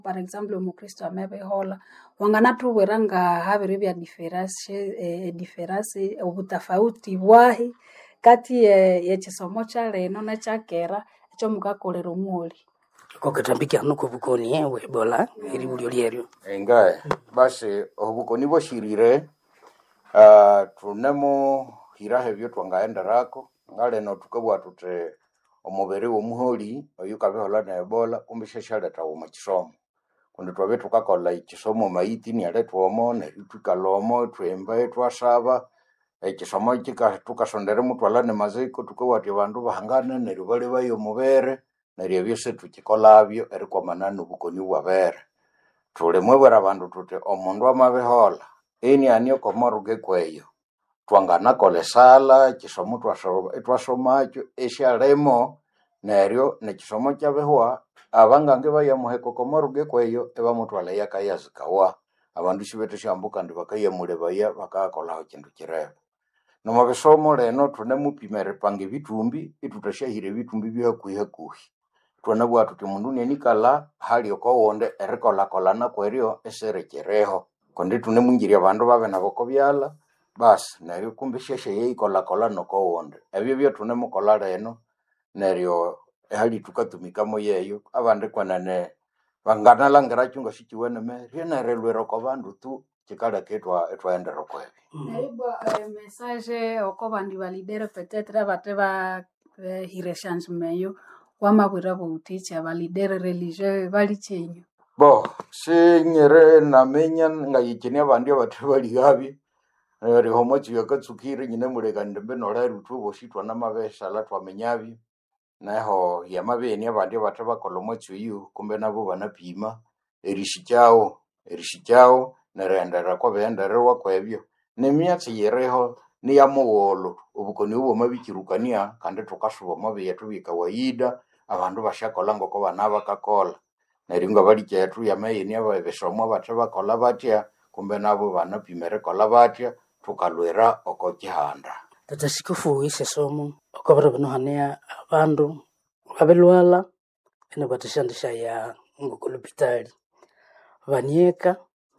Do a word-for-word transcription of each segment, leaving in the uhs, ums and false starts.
par exemple omukristo amebehola wanganatubwira nga habiri bya difference eh, difference obutafauti bwahi kati eh, yekisomo kyaleno nekyakera ekyo mukakolera omuoli kokatambiki anuko bukoni ewe bola eri bulyo lyeryo engae basi obukoni boshirire uh, tunemo hirahe byo twangaenderako ngale no tukabwa tute omubere womuholi oyukabehola na ebola kumbisheshaleta wo makisomo kundi twabe tukakola ikisomo maiti ni aletwomo ne tukalomo twemba twasaba ekisomo kika tukasondere mutwala ne maziko tukawati abandu bahangane ne rubale bayo mubere neryo byose tukikolabyo eriko manano bukoni bwabere tulemwe bwera abandu tute omundu amabehola eni anyo komoruge kweyo twangana kolesala kisomo twasoma etwasomacho eshalemo neryo nekisomo kyabehwa abangange bayamuheko komoruge kweyo eba mutwala yakayazikawa abandu shibete shambuka ndi bakayemule baya bakakola kintu kirebe no mabisomo leno tunemupimere pange bitumbi itutashahire bitumbi bya kuya kuhi twanabwa tuti mundu nenikala hali okowonde erikola kolana kweryo eserekereho konde tunemungiria abandu babe naboko byala bas neryo kumbisheshe yeikola kola nokowonde ebyo byo tunemukola leno neryo hali tukatumika moyeyo abande kwanane bangana langira chunga shikiwene me rienere lwero ko bandu tu kikala ketwa etwaendero kwebi naiba message oko bandi validere peut-être abate ba hireshange meyo wamabwira bouticha validere religieux bali chenyo bo sinyere namenya ngayikini abandi abate bali gabi eri homochi yakatsukire nyine muleka ndembe nola rutu boshitwa namabesha la twamenyabi naho yamabeni abandi abate bakolomo chuyu kumbe nabo banapima erishikyawo erishikyawo nerendera ko bendererwa kwebyo nemyatsi yereho ni yamuwolo ubukoni ubo mabikirukania kandi tukashuba mabe yetu bikawaida abandu bashakola ngoko bana bakakola neringa bali kyetu yamayeni ababeshomo bacha bakola batya kumbe nabo banapimere kola batya tukalwera oko kihanda tatashikufu ise somo okobara bino hania abandu abelwala ene batashandisha ya ngokolopitali banieka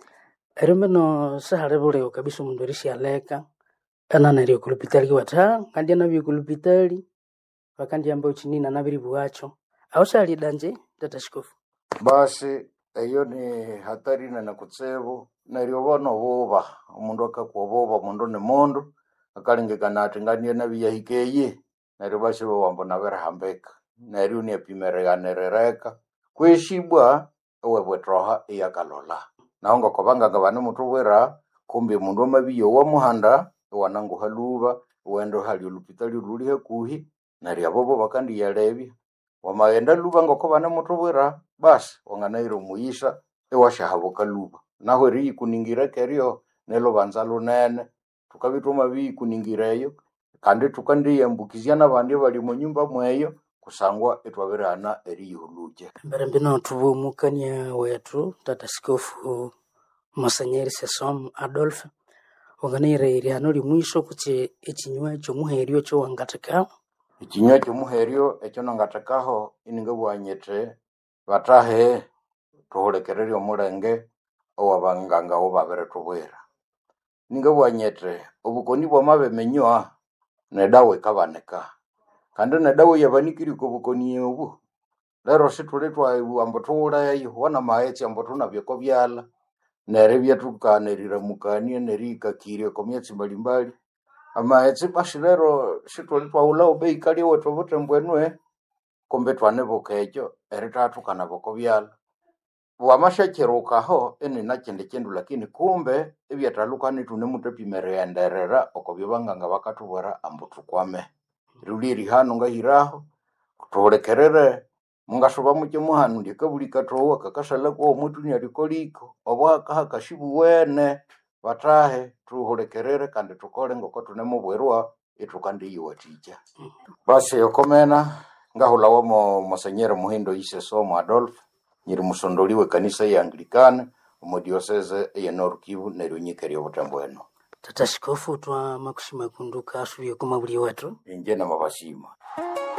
erimeno sahale bule kabisa mundu rishaleka ana nari okulopitali wata kandi na bikulopitali bakandi ambo chinina nabiri buacho awashali danje tatashikufu basi eyo ni hatari na kutsebo naryobono boba umundu akakuboba mundu ne mundu akalingekana atinganie na biyahikeye naryo basi bo wambo nabera hambeka naryo ni epimereganerereka kweshibwa owebwetroha eyakalola naonga kobanga ngabane mutubwera kumbe mundu mabiyo wa muhanda wanangu haluba wendo hali olupitali rulihe kuhi naryo bobo bakandi yalebi wamaenda luba ngoko bane mutubwera basi wanganairo muisha ewashahabuka luba naho ri kuningira keryo nelo banzalo nene tukabituma bi kuningireyo kandi tukandiye mbukizana bandi bali mu nyumba mweyo kusangwa etwaberana eri yuluje mbere mbino tubumukania wetu tatashikofu Monseigneur Sesom Adolphe wanganire iri hano limwisho kuche ekinywa cyo muherio cyo wangataka ikinywa cyo muherio ekyo nangatakaho ininga bwanyete batahe tuholekereryo murenge owabanganga obabere tubwera ninga bwanyete obukoni bwa mabemenywa nedawe kabaneka kandi nedawe yabanikiri ko bukoni ubu lero situletwa ambo tuulayo wana maetse ambo tunabyo ko byala nerebya tukanerira mukanie nerika kirio komyetsi mbalimbali amaetse bashirero situletwa ula obeikali woto botembwenwe kombe twane bokejo eritatu kana boko byala wamashacherukaho eni nakende kendu lakini kumbe ebyatalukani tunemutepimere enderera okobyo banganga bakatubora ambo tukwame ruliri hano ngahiraho kutolekerere mungashoba muke muhanu ndikabulika towa kakashala ko mutunya likoliko obwaka hakashibu wene batahe tuholekerere kandi tukole ngoko tunemubwerwa etukandi yiwatija basi yokomena ngahulawo mo Monseigneur Muhindo ise Somo Adolphe nyiri musondoliwe kanisa ya Anglikana omodiocese ya Nord Kivu nerunyikeri obutambweno tatashikofu twa makushima kunduka asubiye kumabuli watu inje na mabashima